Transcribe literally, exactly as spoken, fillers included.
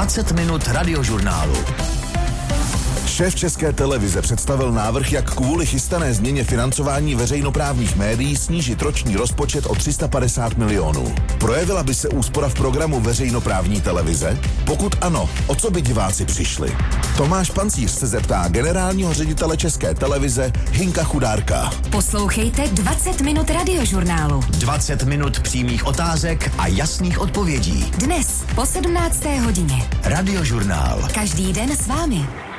dvacet minut radiožurnálu. Šéf České televize představil návrh, jak kvůli chystané změně financování veřejnoprávních médií snížit roční rozpočet o tři sta padesát milionů. Projevila by se úspora v programu veřejnoprávní televize? Pokud ano, o co by diváci přišli? Tomáš Pancíř se zeptá generálního ředitele České televize Hinka Chudárka. Poslouchejte dvacet minut radiožurnálu. dvacet minut přímých otázek a jasných odpovědí. Dnes po sedmnácté hodině. Radiožurnál. Každý den s vámi.